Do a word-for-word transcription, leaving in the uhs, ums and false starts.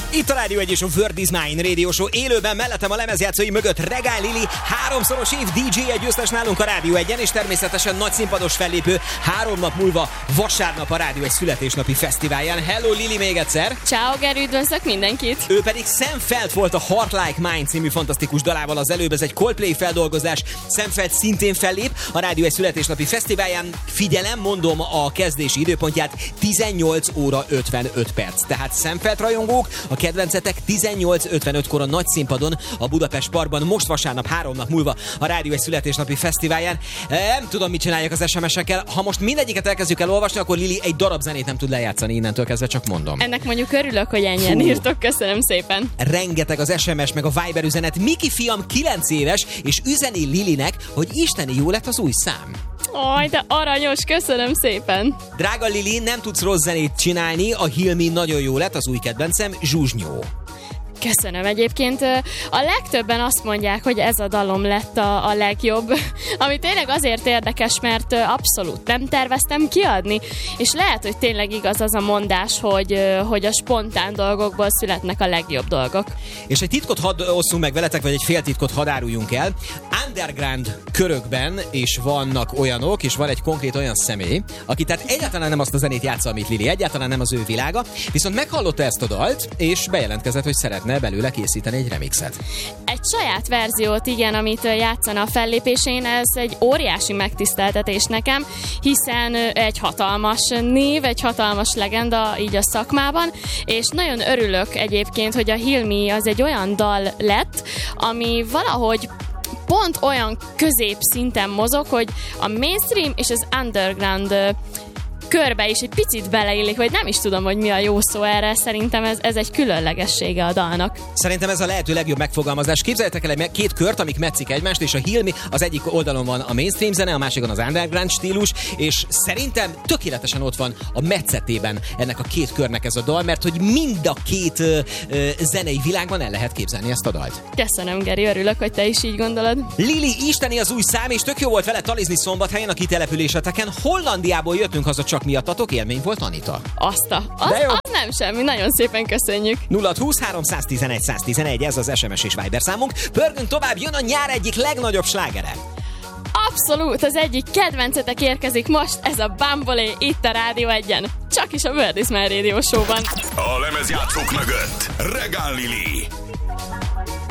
Itt a Rádió egy és a Word is Mine Radio Show élőben, mellettem a lemezjátszói mögött Regál Lili, háromszoros év dé dzsé győztes nálunk a Rádió egyen, és természetesen nagy színpados fellépő három nap múlva vasárnap a Rádió egy születésnapi fesztiválján. Hello Lili még egyszer! Ciao Geri, üdvözlök mindenkit! Ő pedig Sam Feld volt a Heart Like Mine című fantasztikus dalával az előbb, ez egy Coldplay feldolgozás. Sam Feld szintén fellép a Rádió egy születésnapi fesztiválján. Figyelem, mondom a kezdési időpontját, tizennyolc óra ötvenöt perc. Tehát Sam Feld rajongók, a kedvencetek tizennyolc ötvenötkor a nagy színpadon a Budapest Parkban, most vasárnap három nap múlva a Rádió egy születésnapi fesztiválján. Nem tudom, mit csináljak az es em esekkel. Ha most mindegyiket elkezdjük elolvasni, akkor Lili egy darab zenét nem tud lejátszani innentől kezdve, csak mondom. Ennek mondjuk örülök, hogy ennyien írtok, köszönöm szépen. Rengeteg az es em es meg a Viber üzenet. Miki fiam kilenc éves, és üzeni Lilinek, hogy isteni jó lett az új szám. Aj, de aranyos, köszönöm szépen. Drága Lili, nem tudsz rossz zenét csinálni, a Hilmi nagyon jó lett, az új kedvencem, Zsuzsnyó. Köszönöm. Egyébként a legtöbben azt mondják, hogy ez a dalom lett a, a legjobb, ami tényleg azért érdekes, mert abszolút nem terveztem kiadni, és lehet, hogy tényleg igaz az a mondás, hogy, hogy a spontán dolgokból születnek a legjobb dolgok. És egy titkot hadd osszunk meg veletek, vagy egy fél titkot hadd áruljunk el. Underground körökben is vannak olyanok, és van egy konkrét olyan személy, aki tehát egyáltalán nem azt a zenét játsza, amit Lili, egyáltalán nem az ő világa, viszont meghallotta ezt a dalt, és bejelentkezett, hogy szeretne belőle készíteni egy remixet. Egy saját verziót, igen, amit játszana a fellépésén, ez egy óriási megtiszteltetés nekem, hiszen egy hatalmas név, egy hatalmas legenda így a szakmában, és nagyon örülök egyébként, hogy a Hilmi az egy olyan dal lett, ami valahogy pont olyan középszinten mozog, hogy a mainstream és az underground körbe is egy picit beleillik, vagy nem is tudom, hogy mi a jó szó erre, szerintem ez, ez egy különlegessége a dalnak. Szerintem ez a lehető legjobb megfogalmazás. Képzeljétek el két kört, amik metszik egymást, és a Hilmi az egyik oldalon van a mainstream zene, a másikon az underground stílus, és szerintem tökéletesen ott van a metszetében ennek a két körnek ez a dal, mert hogy mind a két ö, ö, zenei világban el lehet képzelni ezt a dalt. Köszönöm, Geri, örülök, hogy te is így gondolod. Lili, isteni az új szám, és tök jó volt vele talizni Szombathelyen a kitelepüléseteken. Hollandiából jöttünk haza csak miattatok, élmény volt, Anita? Azt a, az, az nem semmi, nagyon szépen köszönjük. nulla húsz háromszáztizenegy száztizenegy, ez az es em es és Viber számunk. Pörgünk tovább, jön a nyár egyik legnagyobb slágere. Abszolút, az egyik kedvencetek érkezik most, ez a Bambolé itt a Rádió egyen. Csak is a Word is Mine Radio Show-ban. A lemezjátszók mögött Regál Lili.